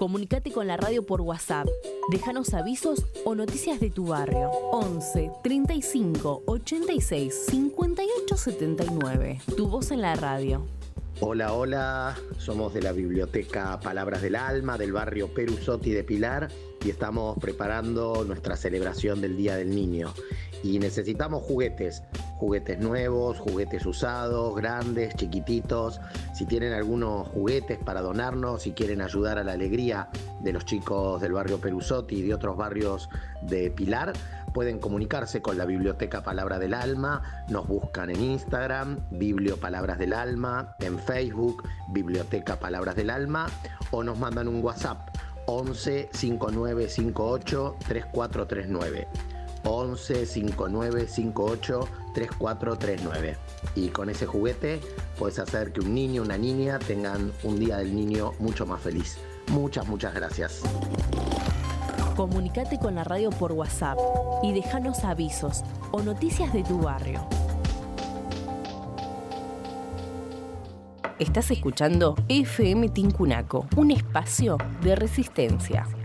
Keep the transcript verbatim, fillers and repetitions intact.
Comunicate con la radio por WhatsApp. Déjanos avisos o noticias de tu barrio. once, treinta y cinco, ochenta y seis, cincuenta y ocho, setenta y nueve. Tu voz en la radio. Hola, hola, somos de la Biblioteca Palabras del Alma, del barrio Perusotti de Pilar, y estamos preparando nuestra celebración del Día del Niño. Y necesitamos juguetes, juguetes nuevos, juguetes usados, grandes, chiquititos. Si tienen algunos juguetes para donarnos, si quieren ayudar a la alegría de los chicos del barrio Perusotti y de otros barrios de Pilar, pueden comunicarse con la Biblioteca Palabras del Alma. Nos buscan en Instagram, Biblio Palabras del Alma, en Facebook, Biblioteca Palabras del Alma, o nos mandan un WhatsApp once, cincuenta y nueve cincuenta y ocho, treinta y cuatro treinta y nueve. once, cincuenta y nueve cincuenta y ocho, treinta y cuatro treinta y nueve. Y con ese juguete puedes hacer que un niño o una niña tengan un Día del Niño mucho más feliz. Muchas, muchas gracias. Comunicate con la radio por WhatsApp y déjanos avisos o noticias de tu barrio. Estás escuchando F M Tincunaco, un espacio de resistencia.